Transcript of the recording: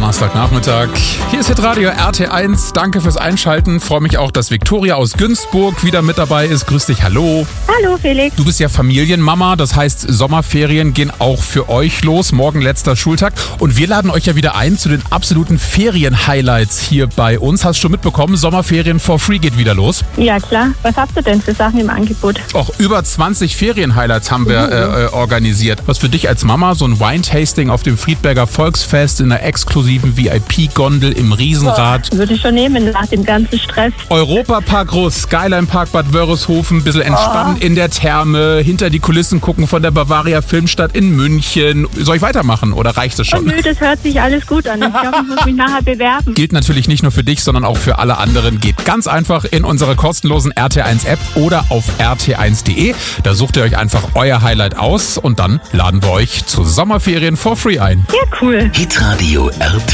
Donnerstagnachmittag. Hier ist Hitradio RT1. Danke fürs Einschalten. Freue mich auch, dass Viktoria aus Günzburg wieder mit dabei ist. Grüß dich, hallo. Hallo Felix. Du bist ja Familienmama, das heißt Sommerferien gehen auch für euch los. Morgen letzter Schultag. Und wir laden euch ja wieder ein zu den absoluten Ferien-Highlights hier bei uns. Hast du schon mitbekommen, Sommerferien for free geht wieder los? Ja klar. Was habt ihr denn für Sachen im Angebot? Auch über 20 Ferien-Highlights haben wir organisiert. Was für dich als Mama, so ein Wine-Tasting auf dem Friedberger Volksfest in einer exklusiven VIP-Gondel im Riesenrad. Würde ich schon nehmen nach dem ganzen Stress. Europapark Groß, Skyline Park Bad Wörishofen, ein bisschen entspannen in der Therme, hinter die Kulissen gucken von der Bavaria Filmstadt in München. Soll ich weitermachen oder reicht es schon? Oh, nö, das hört sich alles gut an. Ich glaube, ich muss mich nachher bewerben. Gilt natürlich nicht nur für dich, sondern auch für alle anderen. Geht ganz einfach in unsere kostenlosen RT1-App oder auf rt1.de. Da sucht ihr euch einfach euer Highlight aus und dann laden wir euch zu Sommerferien for free ein. Ja, cool. Hitradio RT